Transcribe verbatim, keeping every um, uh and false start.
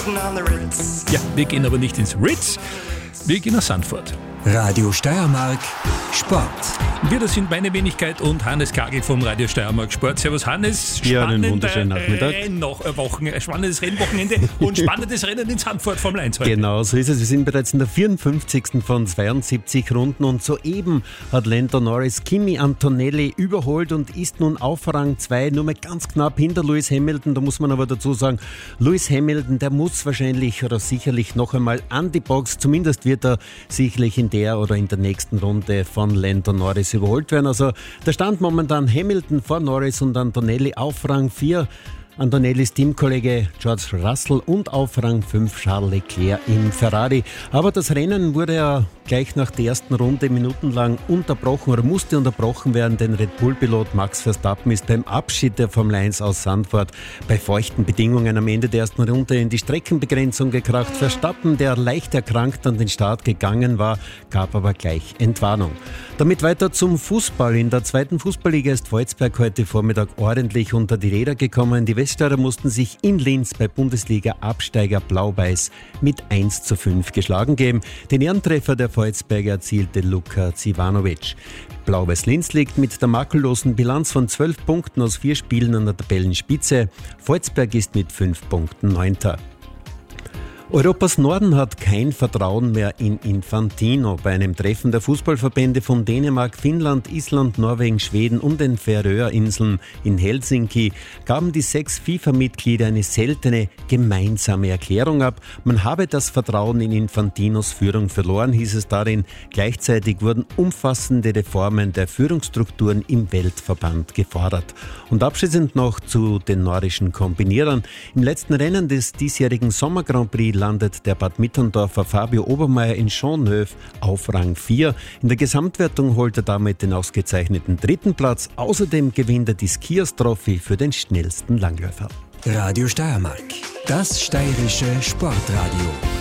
Ja, wir gehen aber nicht ins Ritz, wir gehen nach Sandford. Radio Steiermark Sport. Wir, das sind meine Wenigkeit und Hannes Kagel vom Radio Steiermark Sport. Servus Hannes. Ja, einen wunderschönen Nachmittag. Rennwochen, spannendes Rennwochenende und spannendes Rennen in Sandford Formel eins heute. Genau, so ist es. Wir sind bereits in der vierundfünfzigsten von zweiundsiebzig Runden und soeben hat Lando Norris Kimi Antonelli überholt und ist nun auf Rang zwei, nur mal ganz knapp hinter Lewis Hamilton. Da muss man aber dazu sagen, Lewis Hamilton, der muss wahrscheinlich oder sicherlich noch einmal an die Box. Zumindest wird er sicherlich in der oder in der nächsten Runde von Lando Norris überholt werden. Also der Stand momentan Hamilton vor Norris und Antonelli auf Rang vier. Antonellis Teamkollege George Russell und auf Rang fünf Charles Leclerc im Ferrari. Aber das Rennen wurde ja gleich nach der ersten Runde minutenlang unterbrochen oder musste unterbrochen werden, denn Red Bull-Pilot Max Verstappen ist beim Abschied der Formel eins aus Sandford bei feuchten Bedingungen am Ende der ersten Runde in die Streckenbegrenzung gekracht. Verstappen, der leicht erkrankt an den Start gegangen war, gab aber gleich Entwarnung. Damit weiter zum Fußball. In der zweiten Fußballliga ist Volzberg heute Vormittag ordentlich unter die Räder gekommen. Die Weststeirer mussten sich in Linz bei Bundesliga-Absteiger Blau-Weiß mit eins zu fünf geschlagen geben. Den Ehrentreffer der Volzberger erzielte Luka Zivanovic. Blau-Weiß Linz liegt mit der makellosen Bilanz von zwölf Punkten aus vier Spielen an der Tabellenspitze. Volzberg ist mit fünf Punkten Neunter. Europas Norden hat kein Vertrauen mehr in Infantino. Bei einem Treffen der Fußballverbände von Dänemark, Finnland, Island, Norwegen, Schweden und den Färöerinseln in Helsinki gaben die sechs FIFA-Mitglieder eine seltene gemeinsame Erklärung ab. Man habe das Vertrauen in Infantinos Führung verloren, hieß es darin. Gleichzeitig wurden umfassende Reformen der Führungsstrukturen im Weltverband gefordert. Und abschließend noch zu den nordischen Kombinierern. Im letzten Rennen des diesjährigen Sommer Grand Prix landet der Bad Mitterndorfer Fabio Obermeier in Schönhof auf Rang vier. In der Gesamtwertung holt er damit den ausgezeichneten dritten Platz. Außerdem gewinnt er die Skiers Trophy für den schnellsten Langläufer. Radio Steiermark, das steirische Sportradio.